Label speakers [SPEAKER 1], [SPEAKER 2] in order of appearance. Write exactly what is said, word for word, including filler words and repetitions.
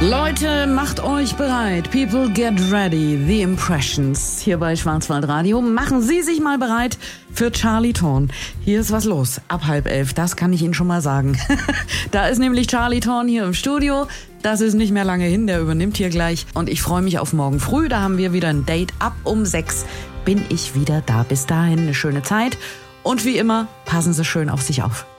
[SPEAKER 1] Leute, macht euch bereit. People get ready. The Impressions. Hier bei Schwarzwaldradio. Machen Sie sich mal bereit für Charlie Thorn. Hier ist was los. Ab halb elf. Das kann ich Ihnen schon mal sagen. Da ist nämlich Charlie Thorn hier im Studio. Das ist nicht mehr lange hin. Der übernimmt hier gleich. Und ich freue mich auf morgen früh. Da haben wir wieder ein Date. Ab um sechs bin ich wieder da. Bis dahin eine schöne Zeit. Und wie immer, passen Sie schön auf sich auf.